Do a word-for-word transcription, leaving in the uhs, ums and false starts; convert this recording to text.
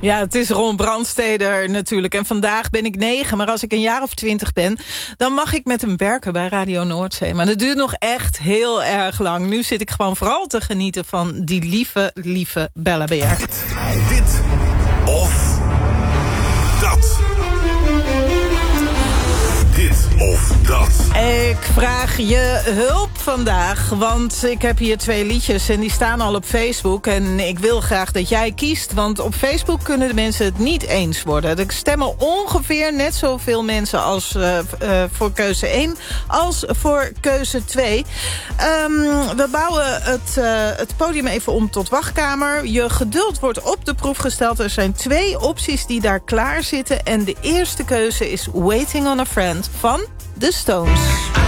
Ja, het is Ron Brandsteder natuurlijk. En vandaag ben ik negen, maar als ik een jaar of twintig ben... dan mag ik met hem werken bij Radio Noordzee. Maar dat duurt nog echt heel erg lang. Nu zit ik gewoon vooral te genieten van die lieve, lieve Bellebeer. Dit, dit of dat. Dit of dat. Ik vraag je hulp vandaag, want ik heb hier twee liedjes en die staan al op Facebook. En ik wil graag dat jij kiest, want op Facebook kunnen de mensen het niet eens worden. Er stemmen ongeveer net zoveel mensen als uh, uh, voor keuze één als voor keuze twee. Um, we bouwen het, uh, het podium even om tot wachtkamer. Je geduld wordt op de proef gesteld. Er zijn twee opties die daar klaar zitten. En de eerste keuze is Waiting on a Friend van The Stones.